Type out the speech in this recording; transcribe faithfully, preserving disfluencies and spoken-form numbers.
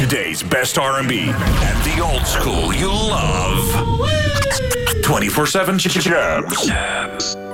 Today's best R and B and the old school you love. twenty-four seven Jabs.